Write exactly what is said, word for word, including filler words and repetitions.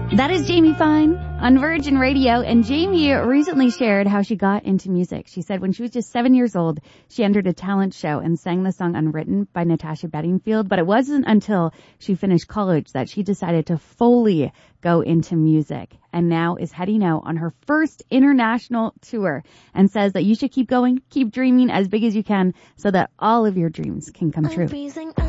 That is Jamie Fine on Virgin Radio, and Jamie recently shared how she got into music. She said when she was just seven years old, she entered a talent show and sang the song Unwritten by Natasha Bedingfield, but it wasn't until she finished college that she decided to fully go into music, and now is heading out on her first international tour, and says that you should keep going, keep dreaming as big as you can so that all of your dreams can come true.